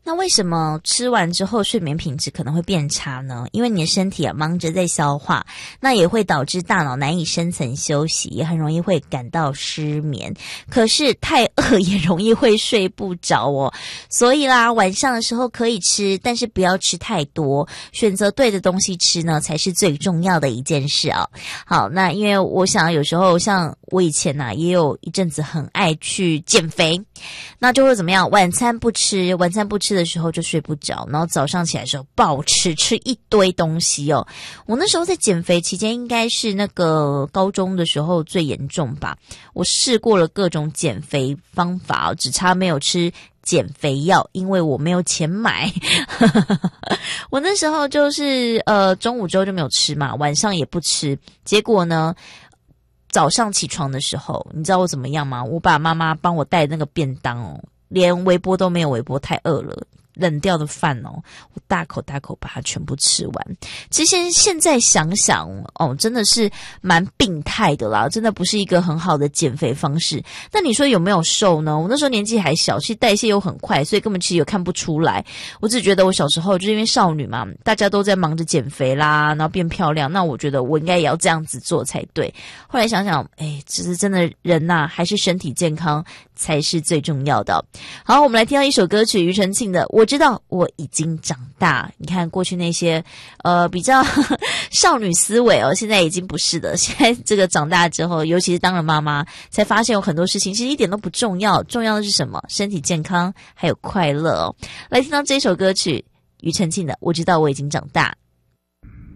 那为什么吃完之后睡眠品质可能会变差呢？因为你的身体忙着在消化，那也会导致大脑难以深层休息，也很容易会感到失眠。可是太饿也容易会睡不着哦。所以啦，晚上的时候可以吃，但是不要吃太多，选择对的东西吃呢，才是最重要的一件事啊。好，那因为我想有时候像我以前也有一阵子很爱去减肥，那就会怎么样？晚餐不吃的时候就睡不着，然后早上起来的时候暴吃一堆东西哦。我那时候在减肥期间，应该是那个高中的时候最严重吧。我试过了各种减肥方法只差没有吃减肥药，因为我没有钱买。我那时候就是中午之后就没有吃嘛，晚上也不吃，结果呢早上起床的时候，你知道我怎么样吗？我把妈妈帮我带那个便当哦，连微波都没有微波，太饿了。冷掉的饭我大口大口把它全部吃完。其实现在想想真的是蛮病态的啦，真的不是一个很好的减肥方式。那你说有没有瘦呢？我那时候年纪还小，其实代谢又很快，所以根本其实也看不出来。我只觉得我小时候就是因为少女嘛，大家都在忙着减肥啦，然后变漂亮，那我觉得我应该也要这样子做才对。后来想想其实真的人还是身体健康才是最重要的。好，我们来听到一首歌曲，庾澄庆的我知道我已经长大。你看过去那些比较少女思维现在已经不是的。现在这个长大之后，尤其是当了妈妈，才发现有很多事情其实一点都不重要，重要的是什么？身体健康还有快乐来听到这首歌曲，庾澄庆的我知道我已经长大。